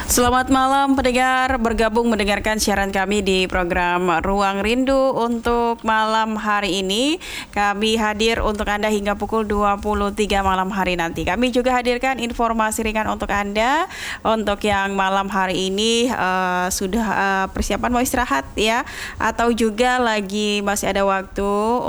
Selamat malam pendengar, bergabung mendengarkan siaran kami di program Ruang Rindu. Untuk malam hari ini kami hadir untuk Anda hingga pukul 23 malam hari nanti. Kami juga hadirkan informasi ringan untuk Anda. Untuk yang malam hari ini sudah persiapan mau istirahat ya, atau juga lagi masih ada waktu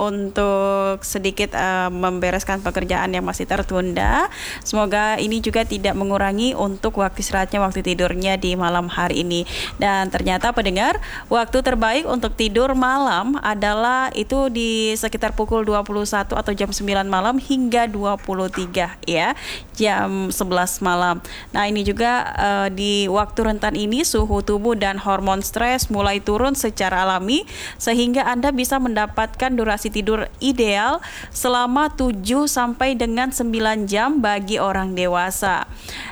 untuk sedikit membereskan pekerjaan yang masih tertunda. Semoga ini juga tidak mengurangi untuk waktu istirahatnya, waktu tidur di malam hari ini. Dan ternyata pendengar, waktu terbaik untuk tidur malam adalah itu di sekitar pukul 21 atau jam 9 malam hingga 23 ya, jam 11 malam. Nah, ini juga di waktu rentan ini suhu tubuh dan hormon stres mulai turun secara alami, sehingga Anda bisa mendapatkan durasi tidur ideal selama 7 sampai dengan 9 jam bagi orang dewasa.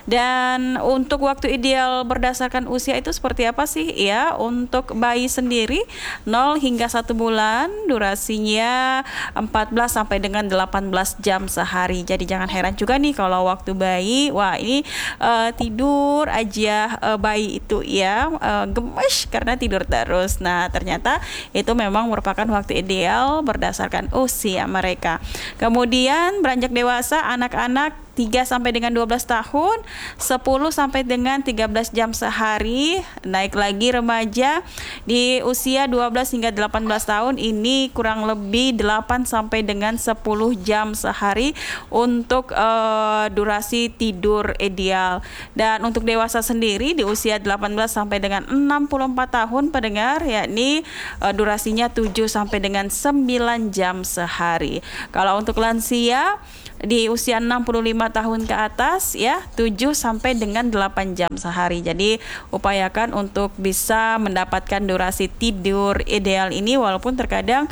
Dan untuk waktu ideal berdasarkan usia itu seperti apa sih ya? Untuk bayi sendiri 0 hingga 1 bulan durasinya 14 sampai dengan 18 jam sehari. Jadi jangan heran juga nih kalau waktu bayi, wah ini tidur aja bayi itu ya, gemes karena tidur terus. Nah, ternyata itu memang merupakan waktu ideal berdasarkan usia mereka. Kemudian beranjak dewasa, anak-anak 3 sampai dengan 12 tahun 10 sampai dengan 13 jam sehari. Naik lagi remaja di usia 12 hingga 18 tahun ini kurang lebih 8 sampai dengan 10 jam sehari untuk durasi tidur ideal. Dan untuk dewasa sendiri di usia 18 sampai dengan 64 tahun pendengar, yakni durasinya 7 sampai dengan 9 jam sehari. Kalau untuk lansia di usia 65 tahun ke atas ya 7 sampai dengan 8 jam sehari. Jadi upayakan untuk bisa mendapatkan durasi tidur ideal ini, walaupun terkadang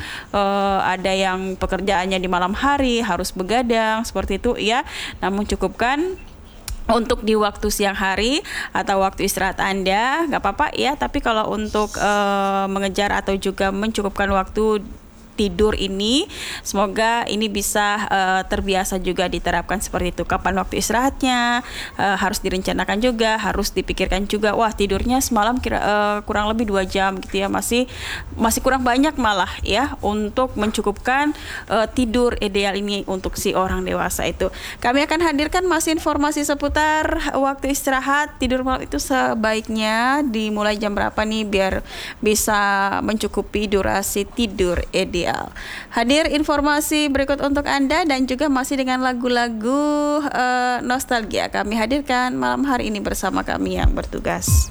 ada yang pekerjaannya di malam hari harus begadang seperti itu ya. Namun cukupkan untuk di waktu siang hari atau waktu istirahat Anda nggak apa-apa ya. Tapi kalau untuk mengejar atau juga mencukupkan waktu tidur ini, semoga ini bisa terbiasa juga diterapkan seperti itu. Kapan waktu istirahatnya harus direncanakan juga, harus dipikirkan juga. Wah, tidurnya semalam kurang lebih 2 jam gitu ya, masih kurang banyak malah ya untuk mencukupkan tidur ideal ini untuk si orang dewasa itu. Kami akan hadirkan masih informasi seputar waktu istirahat tidur malam itu sebaiknya dimulai jam berapa nih biar bisa mencukupi durasi tidur ideal. Hadir informasi berikut untuk Anda dan juga masih dengan lagu-lagu nostalgia kami hadirkan malam hari ini bersama kami yang bertugas.